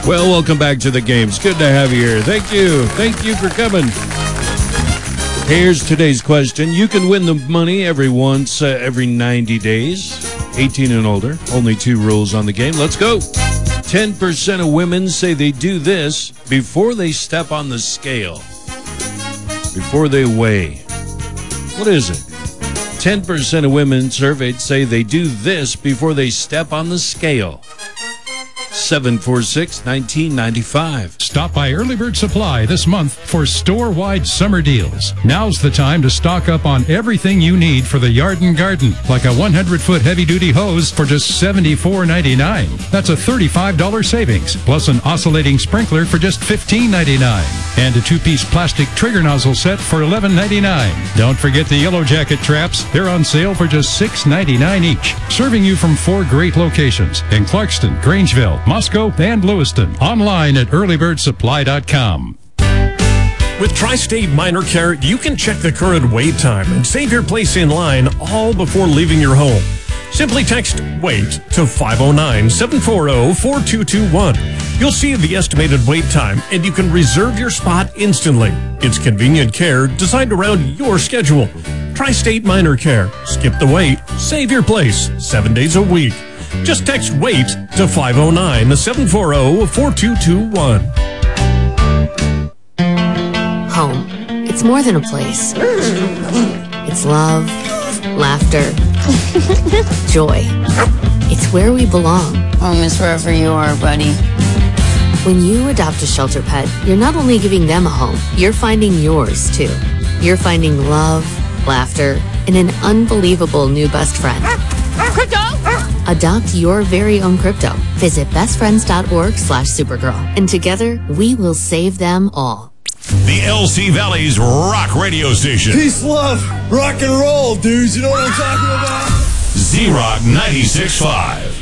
Well, welcome back to the game. It's good to have you here. Thank you. Thank you for coming. Here's today's question. You can win the money every 90 days. 18 and older. Only 2 rules on the game. Let's go. 10% of women say they do this before they step on the scale. Before they weigh. What is it? 10% of women surveyed say they do this before they step on the scale. 746-1995. Stop by Early Bird Supply this month for store-wide summer deals. Now's the time to stock up on everything you need for the yard and garden, like a 100-foot heavy-duty hose for just $74.99. That's a $35 savings, plus an oscillating sprinkler for just $15.99. And a 2-piece plastic trigger nozzle set for $11.99. Don't forget the Yellow Jacket traps. They're on sale for just $6.99 each. Serving you from 4 great locations in Clarkston, Grangeville, Moscow, and Lewiston. Online at earlybirdssupply.com. With Tri-State Minor Care, you can check the current wait time and save your place in line all before leaving your home. Simply text WAIT to 509-740-4221. You'll see the estimated wait time, and you can reserve your spot instantly. It's convenient care designed around your schedule. Tri-State Minor Care. Skip the wait. Save your place 7 days a week. Just text WAIT to 509-740-4221. Home. It's more than a place. It's love, laughter, joy. It's where we belong. Home is wherever you are, buddy. When you adopt a shelter pet, you're not only giving them a home, you're finding yours, too. You're finding love, laughter, and an unbelievable new best friend. Crypto! Adopt your very own crypto. Visit bestfriends.org/Supergirl. And together, we will save them all. The LC Valley's rock radio station. Peace, love, rock and roll, dudes. You know what I'm talking about? Z-Rock 96.5.